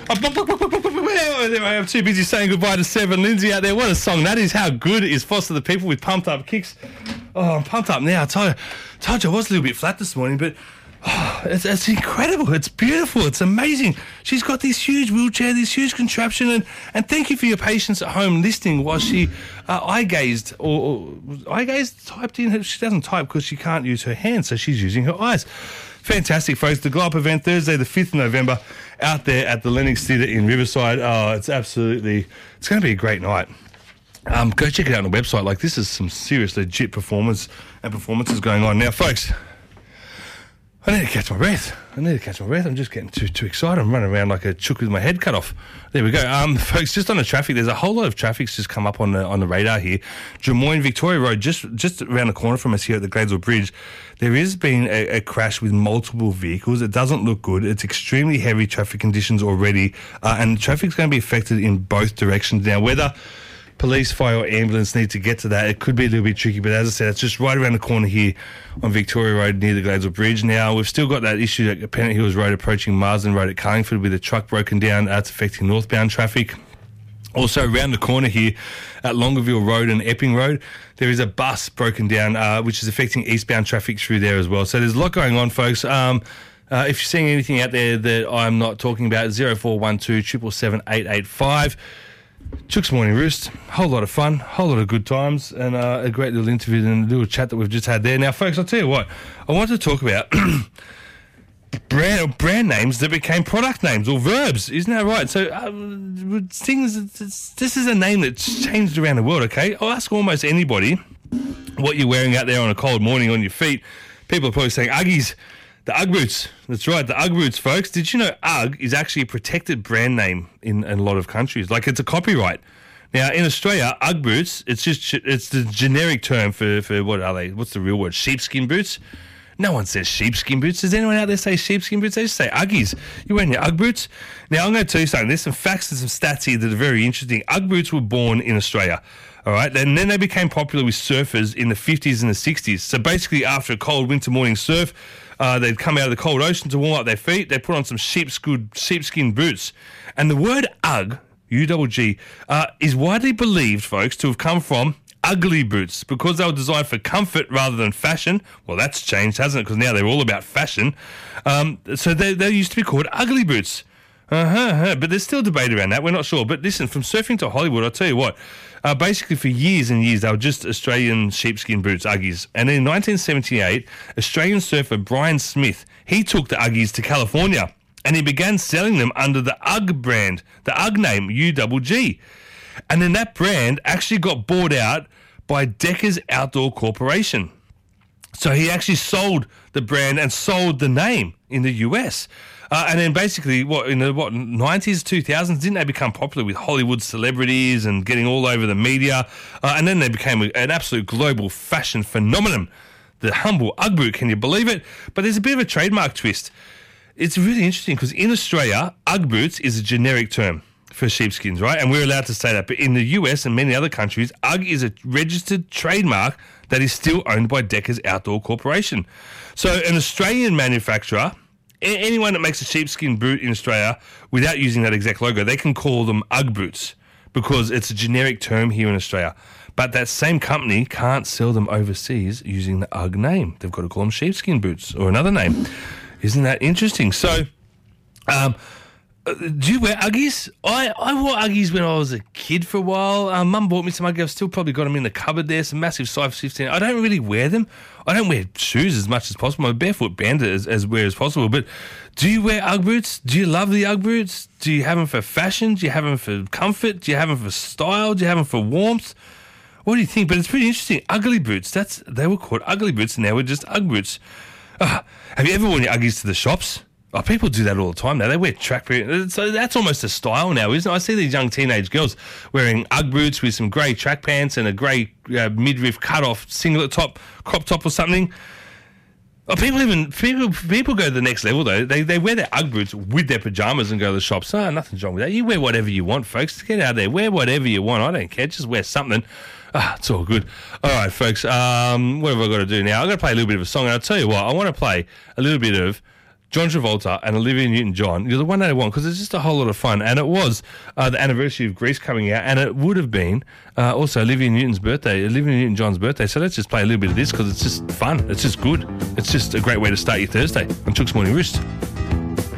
I'm too busy saying goodbye to Seven Lindsay out there. What a song that is. How good is Foster the People with Pumped Up Kicks. Oh, I'm pumped up now. I told you I was a little bit flat this morning, but it's incredible. It's beautiful. It's amazing. She's got this huge wheelchair, this huge contraption, and thank you for your patience at home listening while she eye gazed typed in. She doesn't type because she can't use her hands, so she's using her eyes. Fantastic, folks. The Glow Up event Thursday, the 5th of November, out there at the Lennox Theatre in Riverside. Oh, it's going to be a great night. Go check it out on the website. Like, this is some serious, legit performances going on. Now, folks, I need to catch my breath. I'm just getting too excited. I'm running around like a chook with my head cut off. There we go. Folks, just on the traffic, there's a whole lot of traffic's just come up on the radar here. Drummoyne Victoria Road, just around the corner from us here at the Gladesville Bridge, there has been a crash with multiple vehicles. It doesn't look good. It's extremely heavy traffic conditions already, and traffic's going to be affected in both directions. Now, whether police, fire or ambulance need to get to that, it could be a little bit tricky, but as I said, it's just right around the corner here on Victoria Road near the Gladesville Bridge. Now, we've still got that issue at Pennant Hills Road approaching Marsden Road at Carlingford with a truck broken down. That's affecting northbound traffic. Also, around the corner here at Longueville Road and Epping Road, there is a bus broken down, which is affecting eastbound traffic through there as well. So there's a lot going on, folks. If you're seeing anything out there that I'm not talking about, 0412 777 885. Chook's Morning Roost, whole lot of fun, whole lot of good times, and a great little interview and a little chat that we've just had there. Now, folks, I'll tell you what, I want to talk about brand names that became product names or verbs. Isn't that right? So this is a name that's changed around the world, okay? I'll ask almost anybody what you're wearing out there on a cold morning on your feet. People are probably saying Uggies. The Ugg boots. That's right, the Ugg boots, folks. Did you know Ugg is actually a protected brand name in a lot of countries? Like, it's a copyright. Now, in Australia, Ugg boots, it's the generic term for what are they? What's the real word? Sheepskin boots? No one says sheepskin boots. Does anyone out there say sheepskin boots? They just say Uggies. You're wearing your Ugg boots? Now, I'm going to tell you something. There's some facts and some stats here that are very interesting. Ugg boots were born in Australia. All right, and then they became popular with surfers in the 50s and the 60s. So basically, after a cold winter morning surf, they'd come out of the cold ocean to warm up their feet. They put on some sheepskin boots. And the word Ugg, U-double-G, is widely believed, folks, to have come from ugly boots because they were designed for comfort rather than fashion. Well, that's changed, hasn't it? Because now they're all about fashion. So they used to be called ugly boots. But there's still debate around that. We're not sure. But listen, from surfing to Hollywood, I'll tell you what, basically for years and years, they were just Australian sheepskin boots, Uggies. And in 1978, Australian surfer Brian Smith, he took the Uggies to California and he began selling them under the Ugg brand, the Ugg name, U-double-G. And then that brand actually got bought out by Deckers Outdoor Corporation. So he actually sold the brand and sold the name in the US. And then basically, in the 90s, 2000s, didn't they become popular with Hollywood celebrities and getting all over the media? And then they became an absolute global fashion phenomenon. The humble Ugg boot, can you believe it? But there's a bit of a trademark twist. It's really interesting because in Australia, Ugg boots is a generic term for sheepskins, right? And we're allowed to say that. But in the US and many other countries, Ugg is a registered trademark that is still owned by Deckers Outdoor Corporation. So an Australian manufacturer, anyone that makes a sheepskin boot in Australia without using that exact logo, they can call them Ugg boots because it's a generic term here in Australia. But that same company can't sell them overseas using the Ugg name. They've got to call them sheepskin boots or another name. Isn't that interesting? So, do you wear Uggies? I wore Uggies when I was a kid for a while. Mum bought me some Uggies. I've still probably got them in the cupboard there, some massive size 15. I don't really wear them. I don't wear shoes as much as possible. I'm a barefoot bandit as wear as possible. But do you wear Ugg boots? Do you love the Ugg boots? Do you have them for fashion? Do you have them for comfort? Do you have them for style? Do you have them for warmth? What do you think? But it's pretty interesting. Ugly boots. They were called ugly boots and now we're just Ugg boots. Have you ever worn your Uggies to the shops? Oh, people do that all the time now. They wear track boots. So that's almost a style now, isn't it? I see these young teenage girls wearing Ugg boots with some grey track pants and a grey midriff cut-off singlet top, crop top or something. Oh, people go to the next level, though. They wear their Ugg boots with their pyjamas and go to the shops. Oh, nothing's wrong with that. You wear whatever you want, folks. Get out there. Wear whatever you want. I don't care. Just wear something. It's all good. All right, folks. What have I got to do now? I'm going to play a little bit of a song. And I'll tell you what. I want to play a little bit of John Travolta and Olivia Newton-John, you're the one that I want because it's just a whole lot of fun. And it was the anniversary of Grease coming out, and it would have been also Olivia Newton-John's birthday. So let's just play a little bit of this because it's just fun. It's just good. It's just a great way to start your Thursday on Chook's Morning Roost.